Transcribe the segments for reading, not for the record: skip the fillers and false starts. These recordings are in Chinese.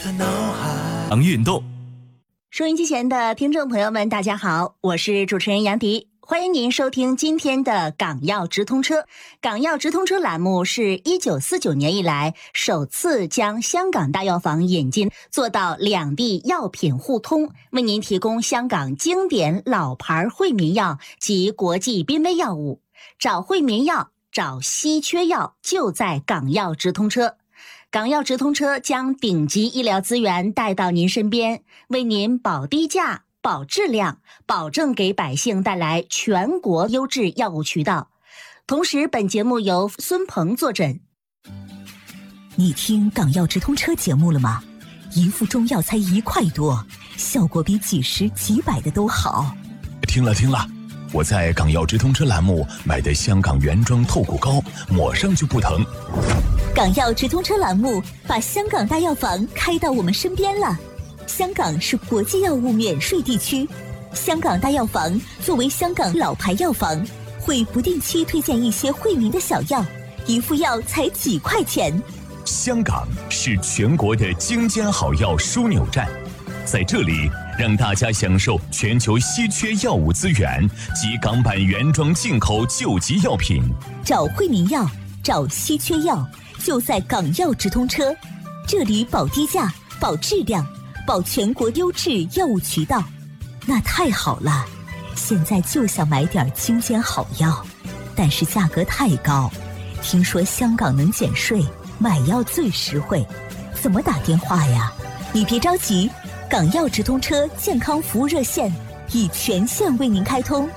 运动。 收音机前的听众朋友们，大家好，我是主持人杨迪，欢迎您收听今天的港药直通车。港药直通车栏目是1949年以来首次将香港大药房引进，做到两地药品互通，为您提供香港经典老牌惠民药及国际濒危药物。找惠民药，找稀缺药，就在港药直通车。港药直通车将顶级医疗资源带到您身边，为您保低价、保质量，保证给百姓带来全国优质药物渠道。同时，本节目由孙鹏坐诊。 你听港药直通车节目了吗？一副中药才1块多，效果比几十几百的都好。 听了，我在港药直通车栏目买的香港原装透骨膏，抹上就不疼。 港药直通车栏目把香港大药房开到我们身边了。香港是国际药物免税地区，香港大药房作为香港老牌药房，会不定期推荐一些惠民的小药，一副药才几块钱。 香港是全国的精尖好药枢纽站，在这里让大家享受全球稀缺药物资源及港版原装进口救急药品。 找惠民药，找稀缺药，就在港药直通车，这里保低价、保质量、保全国优质药物渠道。那太好了，现在就想买点精尖好药，但是价格太高。听说香港能减税，买药最实惠，怎么打电话呀？你别着急，港药直通车健康服务热线已全线为您开通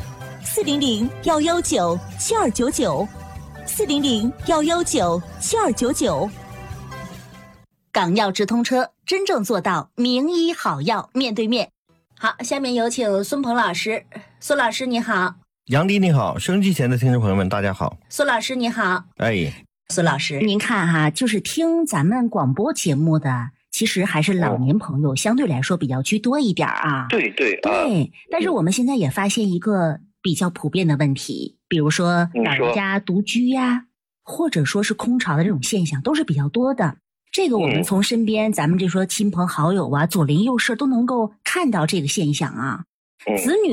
，400-119-7299，400-119-7299。 港药直通车真正做到名医好药面对面。好，下面有请孙鹏老师。孙老师你好。 杨迪你好，收音机前的听众朋友们大家好。 孙老师你好。 哎， 孙老师，您看哈，就是听咱们广播节目的，其实还是老年朋友相对来说比较居多一点啊。 对， 但是我们现在也发现一个比较普遍的问题，比如说老人家独居呀，或者说是空巢的这种现象都是比较多的。这个我们从身边咱们这说亲朋好友啊，左邻右舍都能够看到这个现象啊。子女